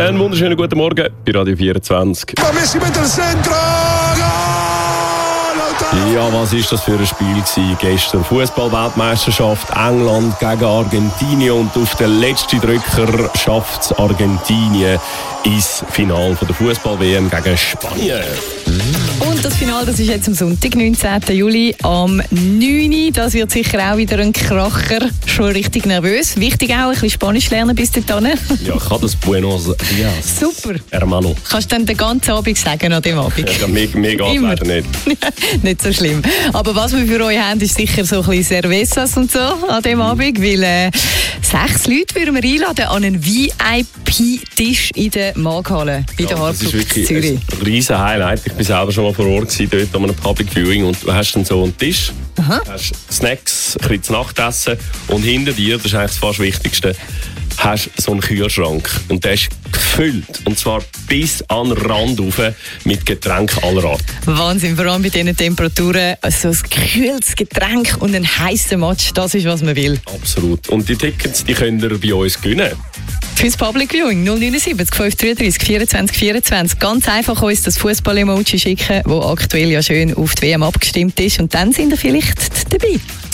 Einen wunderschönen guten Morgen bei Radio 24. Messi mit dem Centro! Ja, was ist das für ein Spiel gewesen? Gestern Fußball-Weltmeisterschaft, England gegen Argentinien, und auf den letzten Drücker schafft es Argentinien ins Finale der Fußball-WM gegen Spanien. Und das Finale, das ist jetzt am Sonntag, 19. Juli, am 9. Das wird sicher auch wieder ein Kracher. Schon richtig nervös. Wichtig auch, ein bisschen Spanisch lernen bis dahin. Ja, ich kann das Buenos Dias. Super. Hermano. Kannst du dann den ganzen Abend sagen an dem Abend? Ja, mir geht leider nicht. Nicht so schlimm. Aber was wir für euch haben, ist sicher so ein bisschen Cervezas und so an dem Abend, weil 6 Leute würden wir einladen an einen VIP-Tisch in der Markthalle bei der Das ist Hartburg wirklich Zürich. ein riesen Highlight. Ich war selber schon mal vor Ort gewesen, dort an einem Public Viewing, und du hast dann so einen Tisch, hast Snacks, ein bisschen zu Nachtessen, und hinter dir, das ist eigentlich fast das Wichtigste, hast so einen Kühlschrank, und der ist gefüllt, und zwar bis an den Rand rauf mit Getränken aller Art. Wahnsinn, vor allem bei diesen Temperaturen. So ein kühles Getränk und ein heißer Match, das ist, was man will. Absolut. Und die Tickets, die könnt ihr bei uns gewinnen. Fürs Public Viewing 079 533 24 24. Ganz einfach uns das Fußball-Emoji schicken, das aktuell ja schön auf die WM abgestimmt ist. Und dann sind ihr vielleicht dabei.